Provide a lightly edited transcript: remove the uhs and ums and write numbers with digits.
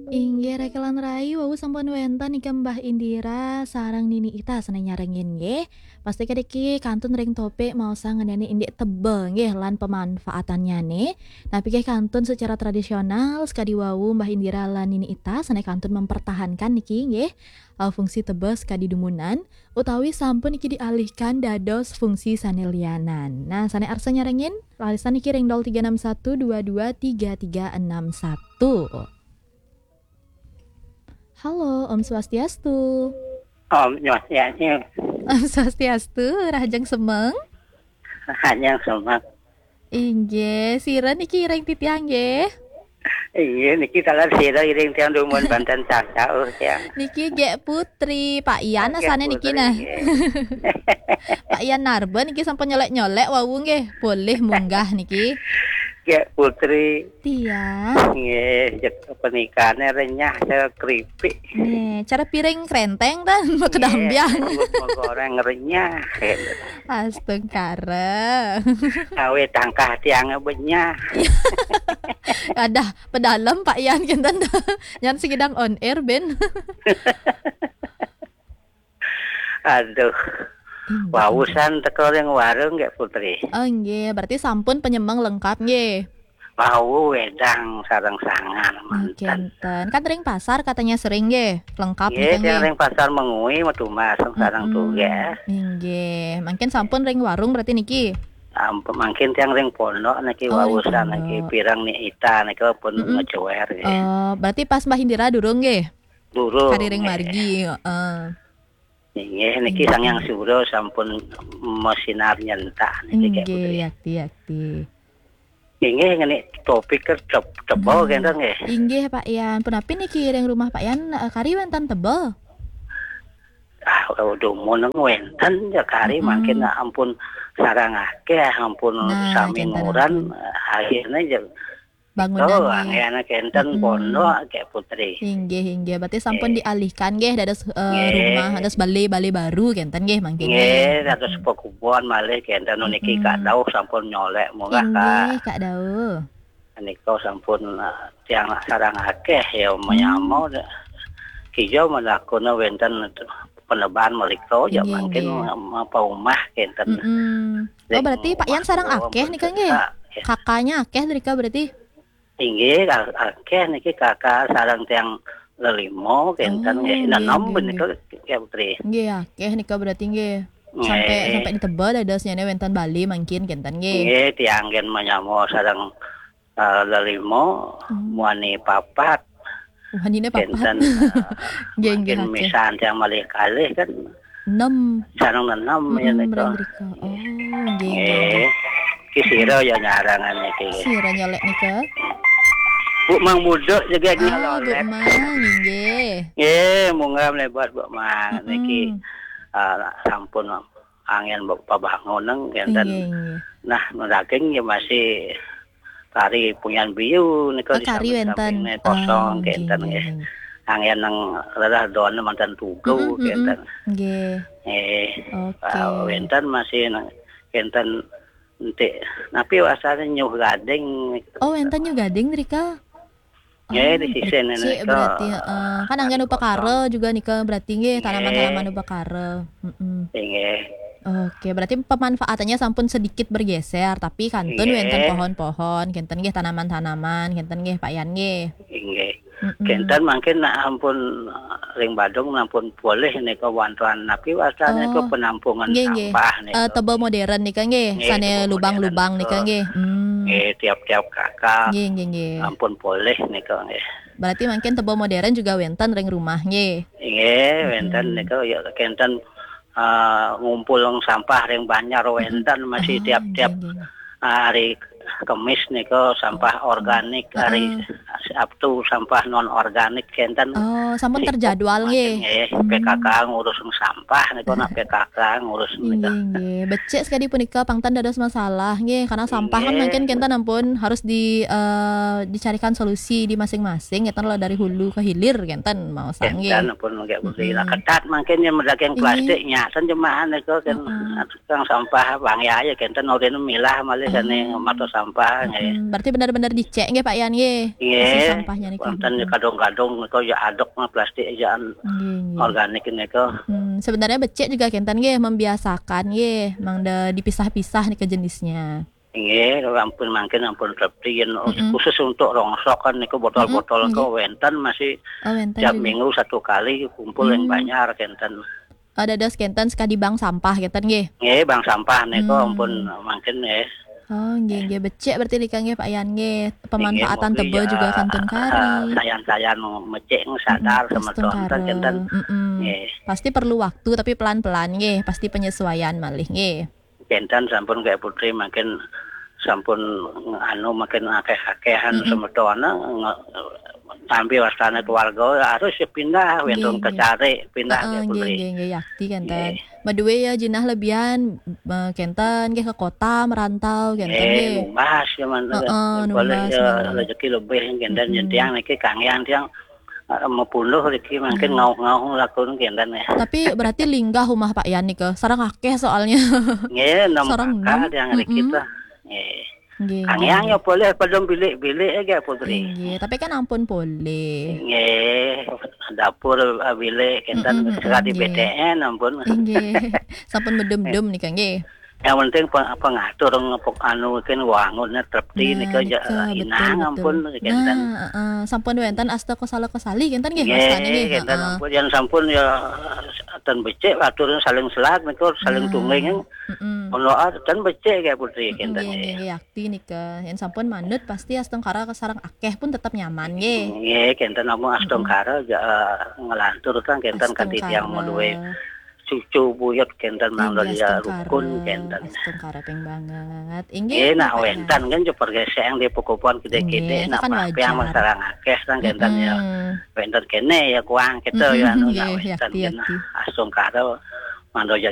Inggih rekelan rai wau sampun wenten iki Mbah Indira sareng Nini Ita seneng nyarengin nggih. Pasti kediki kantun ring topik mau ngeneni indik tebel nggih lan pemanfaatannya nih. Nah pikir kantun secara tradisional sekadi wau Mbah Indira lan Nini Ita seneng kantun mempertahankan niki nggih. Fungsi tebel sekadi dumunan utawi sampun iki dialihkan dados fungsi sanelianan. Nah sane arsa nyarengin lalisan iki ring 0361223361. Halo, Om Swastiastu. Om Nyosyanya Om Swastiastu, Rahajeng Semeng. hanya semak. Inggih, siren iki ring titiang nggih. Iya niki talar sira iring tiang dumun Banten Cacau tiang. Niki Gek Putri, Pak Ian asane niki nah. Pak Ian Narben niki sampun nyolek-nyolek wau nggih. Boleh munggah niki. Gek Putri. Tiang. Nggih, jek pernikahannya renyah saya keripik. Nih, cara piring krenteng tan kedambiang. Goreng renyah. Astengkara. Awe tangkah tiangnya benyah. Ada pedalam Pak Ian kinten. Nyan segidang on air ben. Aduh. Wausan teko ring warung Gek Putri. Oh nggih, berarti sampun penyemang lengkap nggih. Wau wedang sareng sangan mantan. Kenten. Kan ring pasar katanya sering nggih, lengkap Nggih, nggih. ring pasar mengui metu masuk sareng tugas. Nggih, mungkin sampun ring warung berarti niki. Mungkin tiang ring pondok niki wawusan niki pirang ni ita niki pun ngecuwer nggih. Berarti pas Mbah Indira durung nggih. Durung. Kari ring margi, heeh. Nggih niki Sangyang Suro sampun mesinar nyentak niki Gek Putri. Nggih, yakti. Nggih ngene topik ke tebel kenten nggih. Inggih Pak Ian, punapi niki ring rumah Pak Ian kari wenten tebel. Udah muneng wenten ya kari makin ampun sarang akeh ampun sami nguran akhirnya je bangunan angena kenten pondok Gek Putri. Inggih, berarti sampun dialihkan nggih dados rumah, dados balai baru kenten nggih mangke. Nggih, dados pekubuan malih kenten niki Kak Dau sampun nyolek munggah Inggih, Kak Dau. Nika sampun tiang sarang akeh ya menyamo kijo melakuna wenten penebahan meliko ya mungkin apa omah kenten. Oh berarti Pak Ian sarang akeh nika nggih. Kakaknya akeh drika berarti. Inggih akeh niki kakak sarang tiang lelimo kenten nggih nanom menika ya Putri. Nggih akeh nika berarti nggih. Sampai ditebel dados nyene wenten Bali mangkin kenten nggih. Nggih tiang gen menyamo sareng lelimo muani papat. Wanine papat. Kenten nggih misan tiang malih kalih kan 6 sareng 6 ya nika. Oh nggih. Ki sira ya nyarangan niki. Sira nyolek nika. Bu Mang Mudok juga Bu Mang nggih. Nggih, munggah mlebar Bu Mang niki sampun angin pabangunan kenten. Nah, daging ya masih kari punyan biu nika kari wenten kosong kenten nggih. Angin nang lelah don mantan tugu kenten. Nggih. Oke. Wenten masih kenten entik. Napi wasane nyuh gading. Oh, wenten nyuh gading drika. Nggih, di sisi nika. Berarti kan anggen upakara juga nika berarti nggih tanaman-tanaman upakara. Nggih. Oke, berarti pemanfaatannya sampun sedikit bergeser, tapi kantun wenten pohon-pohon, kenten nggih tanaman-tanaman, kenten nggih Pak Yan nggih. Nggih. Kenten mungkin ampun ring Badung ampun boleh nika wantuan napi wasane ke penampungan sampah nika. Tebel modern nika nggih, sane lubang-lubang nika nggih. Nggih, tiap-tiap kakak. Nggih. Ampun boleh nika nggih. Berarti mungkin tebel modern juga wenten ring rumah nggih. Nggih, wenten nika ya kenten ngumpul sampah ring Banjar wenten masih tiap-tiap hari Kemis nika sampah organik, hari Sabtu sampah non organik kenten. Oh, sampun terjadwal nggih. PKK ngurus sampah nika nak PKK ngurus nika. Nggih, becik sekali punika pangtan dados masalah nggih karena sampah kan mungkin kenten ampun harus dicarikan solusi di masing-masing kenten lah dari hulu ke hilir kenten mau sang nggih. Kenten pun nggak boleh ketat mungkin yang medagang plastiknya sen jemaah nika kan tukang sampah bang ya kenten ora milah malih sane mata sampah nggih. Berarti benar-benar dicek nggih Pak Yan nggih. Nggih, sampahnya niki. Wonten kadung-kadung niku ya aduk mah plastik ya organik niku. Sebenarnya becek juga kentan nggih membiasakan nggih, mang dipisah-pisah nih ke jenisnya. Nggih, ampun mangken ampun reptien khusus untuk rongsok kan niku botol-botol niku wenten masih tiap minggu 1 kali kumpul yang banyak kenten. Ada kentan sekali bank sampah kenten nggih. Nggih, bank sampah niku ampun mangken nggih. Oh, nggih becek berarti nika nggih Pak Yan nggih. Pemanfaatan tebel juga kantun kari. Sayan mecek sadar sama tonton kenten. Nggih. Pasti perlu waktu tapi pelan-pelan nggih, pasti penyesuaian malih nggih. Kenten sampun kayak putri makin sampun makin akeh-akehan semetona tampil wastana keluarga harus pindah wendong kecari pindah kayak putri. Nggih yakti kenten. Badue ya jinah lebihan kenten nggih ke kota merantau kenten nggih. Bahas ya man. Boleh rezeki lebih kenten jentiang niki kangean tiang mepunduh iki mungkin ngau-ngau lakon kenten ya. Tapi berarti linggah rumah Pak Yani ke sareng akeh soalnya. Nggih, sareng yang kita. Nggih. Kangean ya boleh padang bilik-bilik ya putri. Nggih, tapi kan ampun boleh. Nggih, dapur bilik kenten sekali BTN ampun. Nggih. Sampun medem-dem nika nggih. Yang penting pengatur ngepok kan wangunnya trepti nika inang ampun kenten. Sampun wenten asta kosali kenten nggih mastane nggih. Kenten ampun yang sampun ya ten becek atur saling selat niku saling tungging. Ono ten becek kayak putri kenten. Nggih yakti nika. Yen sampun manut pasti astengkara sareng akeh pun tetap nyaman nggih. Nggih kenten amung astengkara ngelantur kan kenten kanthi tiyang duwe cucu buyut kenten mangga dia rukun kenten. Astengkara peng banget. Inggih. Nak wentan kan jeper geseng di pokopon gede-gede nak yang sareng akeh kan kenten ya. Wentan kene ya kuang kita ya anu nak wentan kena astengkara mandoja